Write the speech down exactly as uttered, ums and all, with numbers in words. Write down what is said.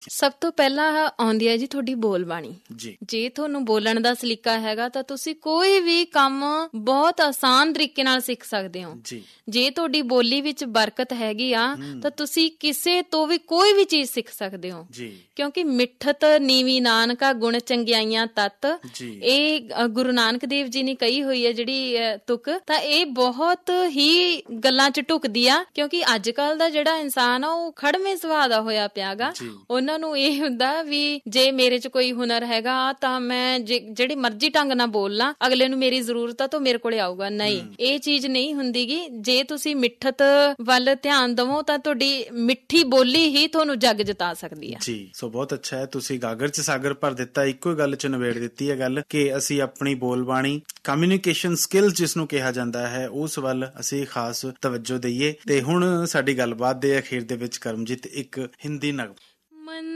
ਸਭ ਤੋਂ ਪਹਿਲਾਂ ਆਉਂਦੀ ਹੈ ਜੀ ਤੁਹਾਡੀ ਬੋਲਬਾਣੀ ਜੀ। ਜੇ ਤੁਹਾਨੂੰ ਬੋਲਣ ਦਾ ਸਲੀਕਾ ਹੈਗਾ ਤਾਂ ਤੁਸੀਂ ਕੋਈ ਵੀ ਕੰਮ ਬਹੁਤ ਆਸਾਨ ਤਰੀਕੇ ਨਾਲ ਸਿੱਖ ਸਕਦੇ ਹੋ ਜੀ। ਜੇ ਤੁਹਾਡੀ ਬੋਲੀ ਵਿੱਚ ਬਰਕਤ ਹੈਗੀ ਆ ਤਾਂ ਤੁਸੀਂ ਕਿਸੇ ਤੋਂ ਵੀ ਕੋਈ ਵੀ ਚੀਜ਼ ਸਿੱਖ ਸਕਦੇ ਹੋ ਜੀ। ਕਿਉਂਕਿ ਮਿੱਠਤ ਨੀਵੀਂ ਨਾਨਕਾ ਗੁਣ ਚੰਗਿਆਈਆਂ ਤੱਤ, ਇਹ ਗੁਰੂ ਨਾਨਕ ਦੇਵ ਜੀ ਨੇ ਕਹੀ ਹੋਈ ਹੈ ਜਿਹੜੀ ਤੁਕ, ਤਾਂ ਇਹ ਬਹੁਤ ਹੀ ਗੱਲਾਂ ਚ ਢੁਕਦੀ ਆ। ਕਿਉਂਕਿ ਅੱਜ ਕੱਲ ਦਾ ਜਿਹੜਾ ਇਨਸਾਨ ਆ ਉਹ ਖੜਵੇਂ ਸੁਭਾਅ ਦਾ ਹੋਇਆ ਪਿਆ ਗਾ। ਉਹਨਾਂ ਨੂੰ ਇਹ ਹੁੰਦਾ ਵੀ ਜੇ ਮੇਰੇ ਚ ਕੋਈ ਹੁਨਰ ਹੈਗਾ ਤਾਂ ਮੈਂ ਜਿਹੜੀ ਮਰਜ਼ੀ ਢੰਗ ਨਾਲ ਬੋਲਣਾ, ਅਗਲੇ ਨੂੰ ਮੇਰੀ ਜ਼ਰੂਰਤ ਆ ਤਾਂ ਮੇਰੇ ਕੋਲੇ ਆਊਗਾ। ਨਹੀਂ, ਇਹ ਚੀਜ਼ ਨਹੀਂ ਹੁੰਦੀ ਗੀ। ਜੇ ਤੁਸੀਂ ਮਿੱਠਤ ਵੱਲ ਧਿਆਨ ਦਵੋ ਤਾਂ ਤੁਹਾਡੀ ਮਿੱਠੀ ਬੋਲੀ ਹੀ ਤੁਹਾਨੂੰ ਜੱਗ ਜਿਤਾ ਸਕਦੀ ਆ ਜੀ। ਸੋ ਬਹੁਤ ਅੱਛਾ ਹੈ, ਤੁਸੀਂ ਗਾਗਰ ਚ ਸਾਗਰ ਭਰ ਦਿੱਤਾ, ਇੱਕੋ ਗੱਲ ਚ ਨਿਬੇੜ ਦਿੱਤੀ ਹੈ ਗੱਲ ਕਿ ਅਸੀਂ ਆਪਣੀ ਬੋਲਬਾਣੀ, ਕਮਿਊਨੀਕੇਸ਼ਨ ਸਕਿੱਲ ਜਿਸ ਨੂੰ ਕਿਹਾ ਜਾਂਦਾ ਹੈ, ਉਸ ਵੱਲ ਅਸੀਂ ਖਾਸ ਤਵੱਜੋ ਦਈਏ। ਤੇ ਹੁਣ ਸਾਡੀ ਗੱਲਬਾਤ ਦੇ ਅਖੀਰ ਦੇ ਵਿੱਚ ਕਰਮਜੀਤ ਇੱਕ ਹਿੰਦੀ ਨਗਮਾ